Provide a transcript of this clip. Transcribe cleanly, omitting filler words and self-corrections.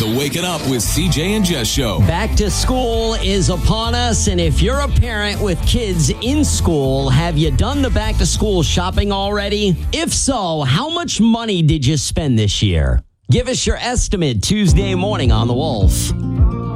The Waking Up with CJ and Jess show. Back to school is upon us, and if you're a parent with kids in school, have you done the back to school shopping already? If so, how much money did you spend this year? Give us your estimate Tuesday morning on The Wolf.